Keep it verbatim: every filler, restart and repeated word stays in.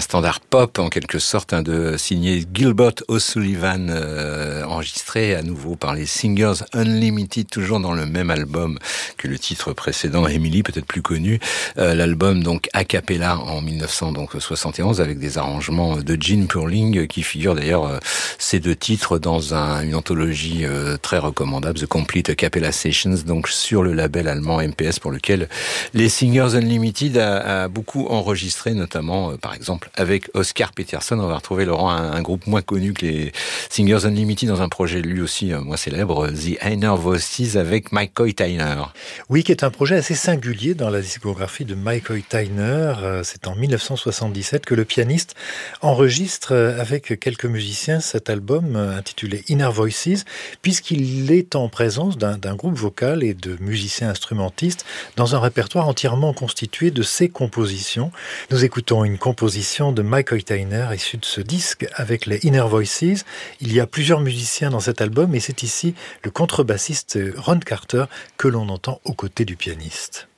standard pop en quelque sorte, hein, de signé Gilbert O'Sullivan, euh, enregistré à nouveau par les Singers Unlimited, toujours dans le même album que le titre précédent, Emily, peut-être plus connu. Euh, l'album donc a cappella en dix-neuf cent soixante et onze avec des arrangements de Gene Purling qui figurent d'ailleurs euh, ces deux titres dans un, une anthologie euh, très recommandable, The Complete A Cappella Sessions, donc sur le label allemand M P S, pour lequel les Singers Unlimited a, a beaucoup enregistré, notamment euh, par exemple avec Oscar Peterson. On va retrouver, Laurent, un, un groupe moins connu que les Singers Unlimited dans un projet lui aussi euh, moins célèbre, The Inner Voices, avec McCoy Tyner. Oui, qui est un projet assez singulier dans la discographie de McCoy Tyner. C'est en dix-neuf cent soixante-dix-sept que le pianiste enregistre avec quelques musiciens cet album intitulé Inner Voices, puisqu'il est en présence d'un, d'un groupe vocal et de musiciens instrumentistes dans un répertoire entièrement constitué de ses compositions. Nous écoutons une composition de McCoy Tyner issue de ce disque avec les Inner Voices. Il y a plusieurs musiciens dans cet album et c'est ici le contrebassiste Ron Carter que l'on entend aux côtés du pianiste.